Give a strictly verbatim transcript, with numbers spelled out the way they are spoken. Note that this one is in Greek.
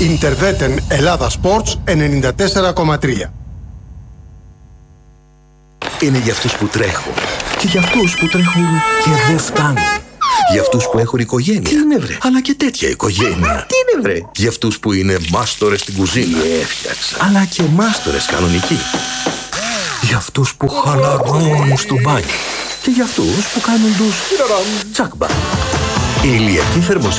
Ιντερβέτεν Ελλάδα Sports ενενήντα τέσσερα κόμμα τρία. Είναι για αυτούς που τρέχουν και για αυτούς που τρέχουν και δεν φτάνουν. Για αυτούς που έχουν οικογένεια. Τι είναι βρε? Αλλά και τέτοια οικογένεια. Τι είναι βρε? Για αυτούς που είναι μάστορες στην κουζίνα. Τι έφτιαξα? Αλλά και μάστορες κανονικοί. Για αυτούς που χαλαρώνουν στο μπάνιο. Και για αυτούς που κάνουν τους τσάκμπα. Η ηλιακή θερμοσύφωνα